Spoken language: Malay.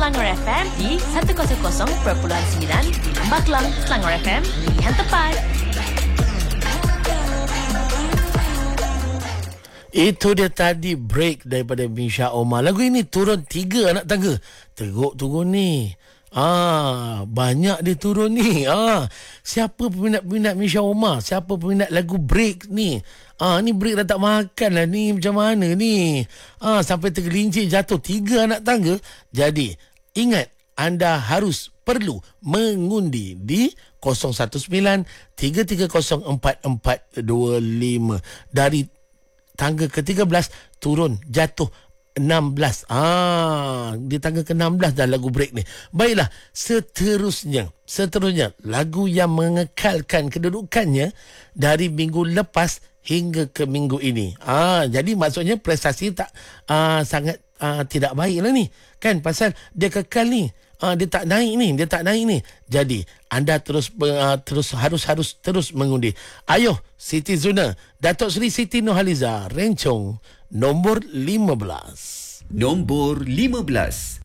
Selangor FM di 100.9 di Lembah Kelang. Selangor FM, pilihan tepat. Itu dia tadi break daripada Misha Omar. Lagu ini turun 3 anak tangga. Teruk turun ni. Banyak dia turun ni. Siapa peminat-peminat Misha Omar? Siapa peminat lagu break ni? Ni break dah tak makan lah ni. Macam mana ni? Sampai tergelincir jatuh 3 anak tangga. Jadi, ingat, anda perlu mengundi di 019-330-4425. Dari tangga ke-13 turun jatuh 16. Di tangga ke-16 dah lagu break ni. Baiklah, seterusnya lagu yang mengekalkan kedudukannya dari minggu lepas hingga ke minggu ini. Jadi maksudnya prestasi tak sangat tidak baik lah ni. Kan pasal dia kekal ni. Dia tak naik ni. Jadi anda terus harus terus mengundi. Ayo Siti Zuna, Datuk Seri Siti Nurhaliza, Rencong nombor 15. Nombor 15.